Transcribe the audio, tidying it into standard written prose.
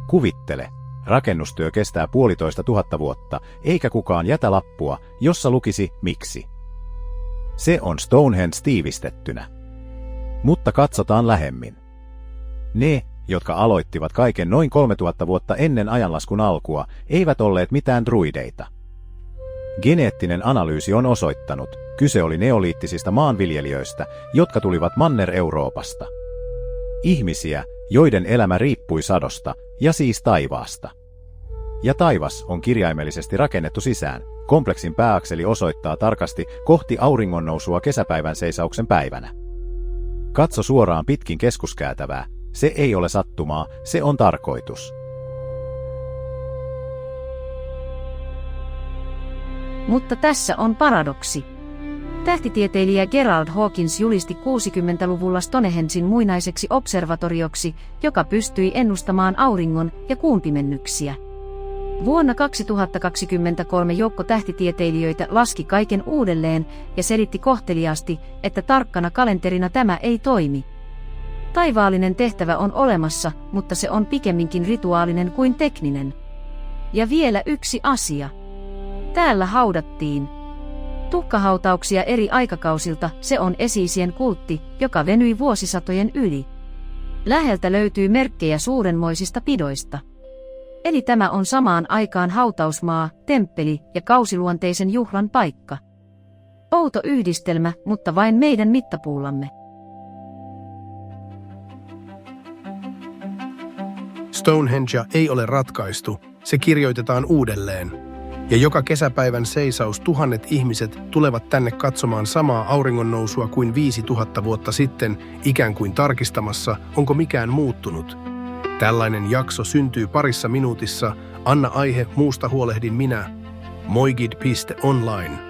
Kuvittele, rakennustyö kestää 1,500 vuotta, eikä kukaan jätä lappua, jossa lukisi miksi. Se on Stonehenge tiivistettynä. Mutta katsotaan lähemmin. Ne, jotka aloittivat kaiken noin 3000 vuotta ennen ajanlaskun alkua, eivät olleet mitään druideita. Geneettinen analyysi on osoittanut, kyse oli neoliittisista maanviljelijöistä, jotka tulivat Manner-Euroopasta. Ihmisiä, joiden elämä riippui sadosta, ja siis taivaasta. Ja taivas on kirjaimellisesti rakennettu sisään. Kompleksin pääakseli osoittaa tarkasti kohti auringonnousua kesäpäivän seisauksen päivänä. Katso suoraan pitkin keskuskäytävää. Se ei ole sattumaa, se on tarkoitus. Mutta tässä on paradoksi. Tähtitieteilijä Gerald Hawkins julisti 60-luvulla Stonehengen muinaiseksi observatorioksi, joka pystyi ennustamaan auringon ja kuun pimennyksiä. Vuonna 2023 joukko tähtitieteilijöitä laski kaiken uudelleen ja selitti kohteliaasti, että tarkkana kalenterina tämä ei toimi. Taivaallinen tehtävä on olemassa, mutta se on pikemminkin rituaalinen kuin tekninen. Ja vielä yksi asia. Täällä haudattiin tuhkahautauksia eri aikakausilta, se on esi-isien kultti, joka venyi vuosisatojen yli. Läheltä löytyy merkkejä suurenmoisista pidoista. Eli tämä on samaan aikaan hautausmaa, temppeli ja kausiluonteisen juhlan paikka. Outo yhdistelmä, mutta vain meidän mittapuullamme. Stonehengea ei ole ratkaistu, se kirjoitetaan uudelleen. Ja joka kesäpäivän seisaus tuhannet ihmiset tulevat tänne katsomaan samaa auringonnousua kuin 5000 vuotta sitten, ikään kuin tarkistamassa, onko mikään muuttunut. Tällainen jakso syntyy parissa minuutissa. Anna aihe, muusta huolehdin minä. Moigid.online